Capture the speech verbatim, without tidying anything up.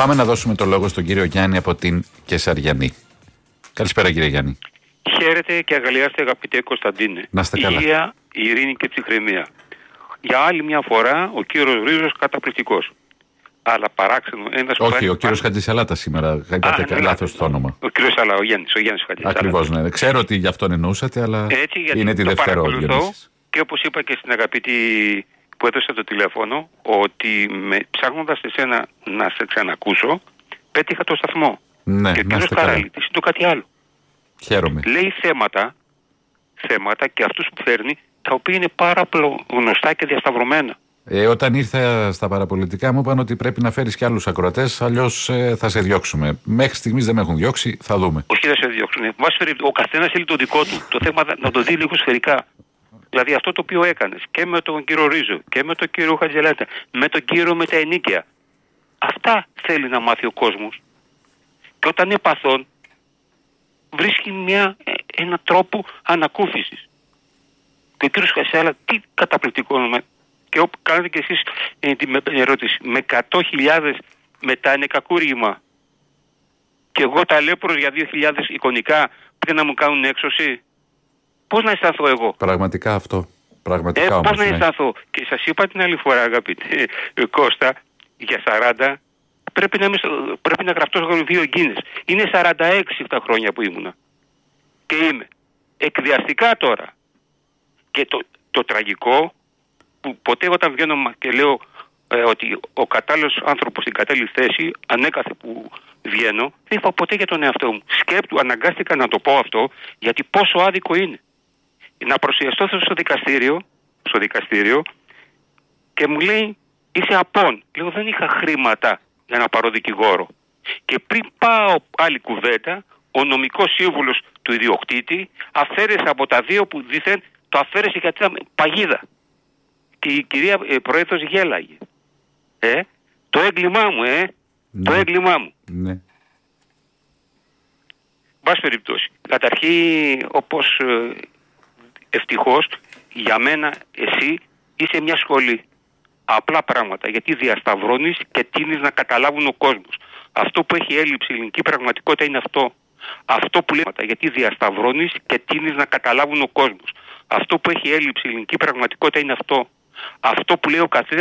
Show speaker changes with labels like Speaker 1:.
Speaker 1: Πάμε να δώσουμε το λόγο στον κύριο Γιάννη από την Κεσαριανή. Καλησπέρα κύριε Γιάννη.
Speaker 2: Χαίρετε και αγαλιάστε αγαπητέ Κωνσταντίνε.
Speaker 1: Να είστε καλά.
Speaker 2: Υγεία, ειρήνη και ψυχραιμία. Για άλλη μια φορά ο κύριος Ρίζος καταπληκτικός. Αλλά παράξενο ένας...
Speaker 1: Όχι,
Speaker 2: πάει...
Speaker 1: ο κύριος Χατζησαλάτα σήμερα. Είπατε
Speaker 2: ναι,
Speaker 1: λάθος το όνομα.
Speaker 2: Ο κύριος Σαλά, ο Γιάννης, ο Γιάννης Χατζησαλάτα.
Speaker 1: Ακριβώς, ναι. Ξέρω ότι γι' αυτόν εννοούσατε, αλλά
Speaker 2: έτσι, γιατί
Speaker 1: είναι τη
Speaker 2: το
Speaker 1: Δευτέρα ο
Speaker 2: Διονύσης. Και όπως είπα και στην αγαπητή που έδωσε το τηλέφωνο, ότι με, ψάχνοντας εσένα να σε ξανακούσω, πέτυχα το σταθμό.
Speaker 1: Ναι,
Speaker 2: και ο κύριος Καραλίτης είναι το κάτι άλλο.
Speaker 1: Χαίρομαι.
Speaker 2: Λέει θέματα, θέματα και αυτούς που φέρνει, τα οποία είναι πάρα γνωστά και διασταυρωμένα.
Speaker 1: Ε, όταν ήρθα στα παραπολιτικά μου είπαν ότι πρέπει να φέρεις και άλλους ακροατές, αλλιώς ε, θα σε διώξουμε. Μέχρι στιγμής δεν με έχουν διώξει, θα δούμε.
Speaker 2: Όχι, θα σε διώξουν. Ο καθένας θέλει το δικό του. Το θέμα να το δει λίγο σφαιρικά. Δηλαδή αυτό το οποίο έκανες και με τον κύριο Ρίζο και με τον κύριο Χατζηλάτα, με τον κύριο με τα ενίκαια. Αυτά θέλει να μάθει ο κόσμος. Και όταν είναι παθόν, βρίσκει μια, ένα τρόπο ανακούφισης. Και ο κύριος Χατζηλάτα, τι καταπληκτικό όνομα. Και όπου κάνετε και εσείς ε, την ερώτηση, με εκατό χιλιάδες μετά είναι κακούργημα. Και εγώ ταλέπορος για δύο χιλιάδες εικονικά πριν να μου κάνουν έξωση. Πώς να αισθανθώ εγώ.
Speaker 1: Πραγματικά αυτό. Πραγματικά
Speaker 2: ε,
Speaker 1: όμως,
Speaker 2: πώς να
Speaker 1: ναι.
Speaker 2: αισθανθώ. Και σας είπα την άλλη φορά, αγαπητέ ε, Κώστα, για σαράντα πρέπει να, είμαι, πρέπει να γραφτώ στο γραφείο Γκίνες. Είναι σαράντα έξι τα χρόνια που ήμουνα. Και είμαι. Εκδιαστικά τώρα. Και το, το τραγικό, που ποτέ όταν βγαίνω και λέω ε, ότι ο κατάλληλος άνθρωπος στην κατάλληλη θέση, ανέκαθε που βγαίνω, δεν είπα ποτέ για τον εαυτό μου. Σκέπτου, αναγκάστηκα να το πω αυτό, γιατί πόσο άδικο είναι. Να προσιαστώ στο δικαστήριο, στο δικαστήριο και μου λέει είσαι απόν. Λέω δεν είχα χρήματα για να πάρω δικηγόρο. Και πριν πάω άλλη κουβέντα, ο νομικός σύμβουλος του ιδιοκτήτη αφαίρεσε από τα δύο που δήθεν, το αφαίρεσε γιατί ήταν παγίδα. Και η κυρία ε, Πρόεδρος γέλαγε. Ε, το έγκλημά μου, ε, ναι. το έγκλημά μου.
Speaker 1: Ναι.
Speaker 2: Μπας περιπτώσει. Καταρχήν, όπως ε, ευτυχώς για μένα εσύ είσαι μια σχολή. Απλά πράγματα. Γιατί διασταυρώνεις και τείνεις να καταλάβουν ο κόσμος. Αυτό που έχει έλλειψη η ελληνική πραγματικότητα είναι αυτό. Αυτό που λέει, γιατί διασταυρώνεις και τείνεις να καταλάβουν ο κόσμος. Αυτό που έχει έλλειψη η ελληνική πραγματικότητα είναι αυτό. Αυτό που λέει ο καθένας